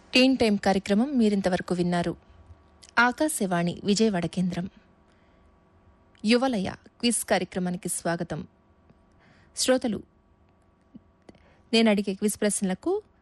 టీన్ time కార్యక్రమం మీరింతవరకు విన్నారు. ఆకాశవాణి విజయవాడ కేంద్రం. యువలయ క్విజ్ కార్యక్రమానికి స్వాగతం. శ్రోతలు, నేను అడిగే క్విజ్ ప్రశ్నలకు